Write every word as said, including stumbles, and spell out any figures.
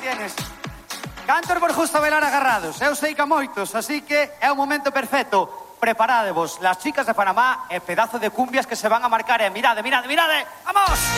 tienes. Cantor por justo velar agarrados. Eu sei que a moitos, así que é o momento perfecto. Preparádevos, las chicas de Panamá e pedazo de cumbias que se van a marcar. E mirade, mirade, mirade. ¡Vamos!